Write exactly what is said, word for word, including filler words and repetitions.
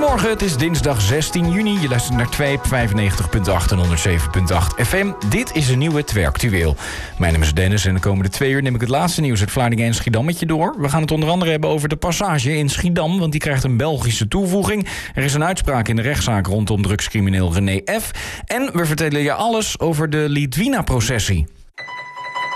Goedemorgen, het is dinsdag zestien juni. Je luistert naar Twijp, vijfennegentig komma acht en honderdzeven komma acht F M. Dit is een nieuwe Twerktueel. Mijn naam is Dennis en de komende twee uur neem ik het laatste nieuws uit Vlaardingen en Schiedam met je door. We gaan het onder andere hebben over de passage in Schiedam, want die krijgt een Belgische toevoeging. Er is een uitspraak in de rechtszaak rondom drugscrimineel René F. En we vertellen je alles over de Lidwina-processie.